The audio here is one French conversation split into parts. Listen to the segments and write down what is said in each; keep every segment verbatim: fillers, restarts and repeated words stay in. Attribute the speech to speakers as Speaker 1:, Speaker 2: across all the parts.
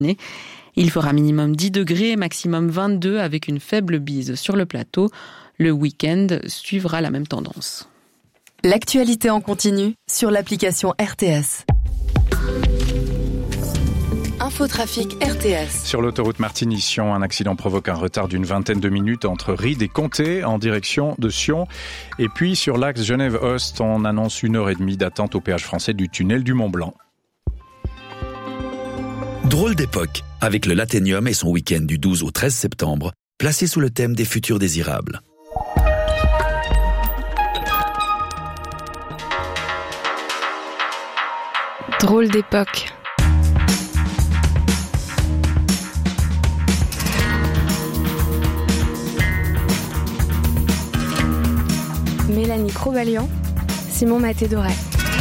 Speaker 1: Il fera minimum dix degrés, maximum vingt-deux avec une faible bise sur le plateau. Le week-end suivra la même tendance.
Speaker 2: L'actualité en continu sur l'application R T S. Infotrafic R T S.
Speaker 3: Sur l'autoroute Martigny-Sion, un accident provoque un retard d'une vingtaine de minutes entre Ried et Comté en direction de Sion. Et puis sur l'axe Genève-Ost, on annonce une heure et demie d'attente au péage français du tunnel du Mont-Blanc.
Speaker 4: Drôle d'époque, avec le Latenium et son week-end du douze au treize septembre, placé sous le thème des futurs désirables.
Speaker 5: Drôle d'époque. Mélanie Cro-Balian, Simon Maté-Doré.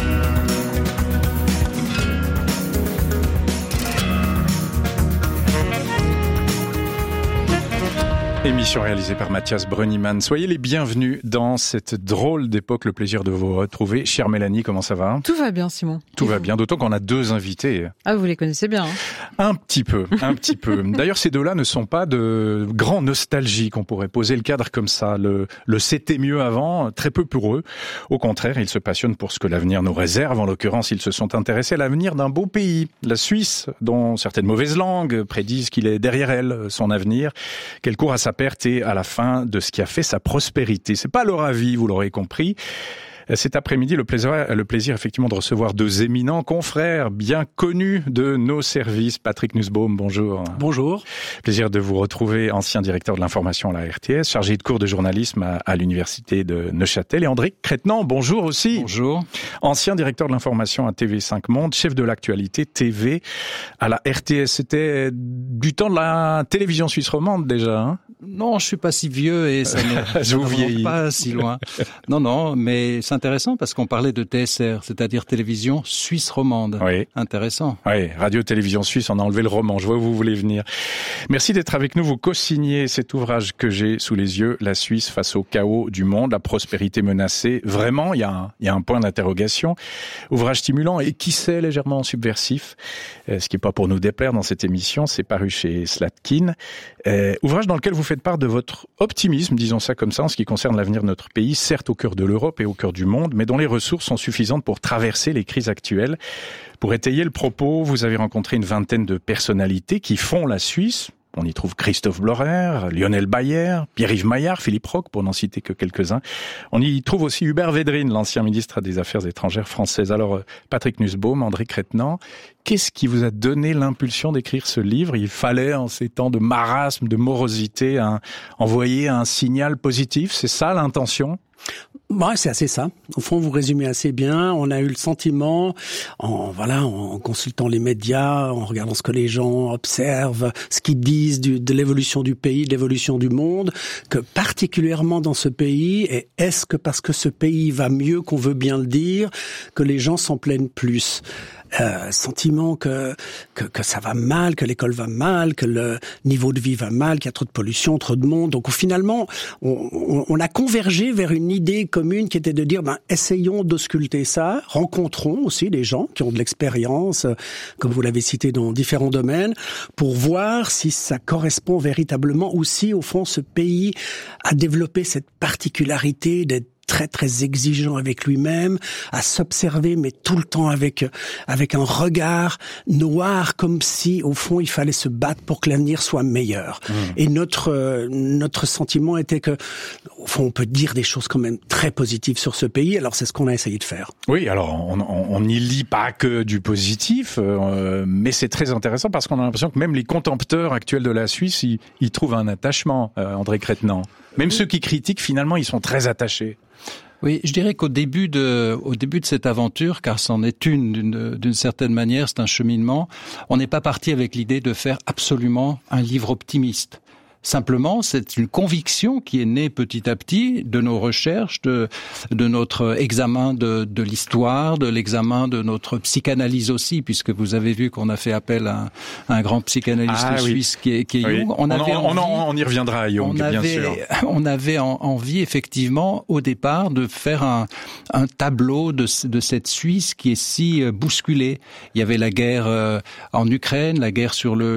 Speaker 3: Émission réalisée par Mathias Brunniman. Soyez les bienvenus dans cette drôle d'époque. Le plaisir de vous retrouver. Chère Mélanie, comment ça va ?
Speaker 6: Tout va bien, Simon.
Speaker 3: Tout va bien, d'autant qu'on a deux invités.
Speaker 6: Ah, vous les connaissez bien, hein ?
Speaker 3: Un petit peu, un petit peu. D'ailleurs, ces deux-là ne sont pas de grands nostalgiques. On pourrait poser le cadre comme ça. Le, le c'était mieux avant, très peu pour eux. Au contraire, ils se passionnent pour ce que l'avenir nous réserve. En l'occurrence, ils se sont intéressés à l'avenir d'un beau pays, la Suisse, dont certaines mauvaises langues prédisent qu'il est derrière elle, son avenir, qu'elle court à sa perte et à la fin de ce qui a fait sa prospérité. C'est pas leur avis, vous l'aurez compris. Cet après-midi, le plaisir, le plaisir effectivement de recevoir deux éminents confrères bien connus de nos services. Patrick Nussbaum, bonjour.
Speaker 7: Bonjour.
Speaker 3: Plaisir de vous retrouver, ancien directeur de l'information à la R T S, chargé de cours de journalisme à, à l'université de Neuchâtel. Et André Crétenant, bonjour aussi.
Speaker 7: Bonjour.
Speaker 3: Ancien directeur de l'information à T V cinq Monde, chef de l'actualité T V à la R T S. C'était du temps de la télévision suisse romande déjà, hein ?
Speaker 7: Non, je suis pas si vieux et ça ne
Speaker 3: je vous vieillis
Speaker 7: pas si loin. Non, non, mais c'est intéressant parce qu'on parlait de T S R, c'est-à-dire télévision suisse romande.
Speaker 3: Oui.
Speaker 7: Intéressant.
Speaker 3: Oui, radio-télévision suisse, on a enlevé le roman, je vois où vous voulez venir. Merci d'être avec nous, vous co-signez cet ouvrage que j'ai sous les yeux, La Suisse face au chaos du monde, la prospérité menacée. Vraiment, il y a un, il y a un point d'interrogation. Ouvrage stimulant et qui sait légèrement subversif, ce qui n'est pas pour nous déplaire dans cette émission, c'est paru chez Slatkin. Euh, ouvrage dans lequel vous faites part de votre optimisme, disons ça comme ça, en ce qui concerne l'avenir de notre pays, certes au cœur de l'Europe et au cœur du monde, mais dont les ressources sont suffisantes pour traverser les crises actuelles. Pour étayer le propos, vous avez rencontré une vingtaine de personnalités qui font la Suisse. On y trouve Christophe Blorer, Lionel Bayer, Pierre-Yves Maillard, Philippe Roch, pour n'en citer que quelques-uns. On y trouve aussi Hubert Védrine, l'ancien ministre des Affaires étrangères françaises. Alors, Patrick Nussbaum, André Crétenant, qu'est-ce qui vous a donné l'impulsion d'écrire ce livre ? Il fallait, en ces temps de marasme, de morosité, un, envoyer un signal positif. C'est ça l'intention ?
Speaker 8: Ouais, c'est assez ça. Au fond, vous résumez assez bien. On a eu le sentiment, en voilà, en consultant les médias, en regardant ce que les gens observent, ce qu'ils disent du, de l'évolution du pays, de l'évolution du monde, que particulièrement dans ce pays, et est-ce que parce que ce pays va mieux qu'on veut bien le dire, que les gens s'en plaignent plus ? Euh, sentiment que, que que ça va mal, que l'école va mal, que le niveau de vie va mal, qu'il y a trop de pollution, trop de monde. Donc finalement, on, on, on a convergé vers une idée commune qui était de dire, ben essayons d'ausculter ça, rencontrons aussi des gens qui ont de l'expérience, comme vous l'avez cité dans différents domaines, pour voir si ça correspond véritablement ou si au fond ce pays a développé cette particularité d'être très très exigeant avec lui-même, à s'observer mais tout le temps avec avec un regard noir, comme si au fond il fallait se battre pour que l'avenir soit meilleur. Mmh. Et notre euh, notre sentiment était que au fond on peut dire des choses quand même très positives sur ce pays. Alors c'est ce qu'on a essayé de faire.
Speaker 3: Oui, alors on n'y lit pas que du positif, euh, mais c'est très intéressant parce qu'on a l'impression que même les contempteurs actuels de la Suisse, ils, ils trouvent un attachement, euh, André Crétenant. Même ceux qui critiquent, finalement, ils sont très attachés.
Speaker 7: Oui, je dirais qu'au début de, au début de cette aventure, car c'en est une d'une, d'une certaine manière, c'est un cheminement, on n'est pas parti avec l'idée de faire absolument un livre optimiste. Simplement, c'est une conviction qui est née petit à petit de nos recherches, de, de notre examen de, de l'histoire, de l'examen de notre psychanalyse aussi, puisque vous avez vu qu'on a fait appel à, à un grand psychanalyste ah, suisse oui. qui est, qui est
Speaker 3: oui.
Speaker 7: Jung.
Speaker 3: On, on, avait en, envie, on, on y reviendra à Jung,
Speaker 7: on
Speaker 3: bien
Speaker 7: avait,
Speaker 3: sûr.
Speaker 7: On avait en, envie, effectivement, au départ, de faire un, un tableau de, de cette Suisse qui est si bousculée. Il y avait la guerre en Ukraine, la guerre sur le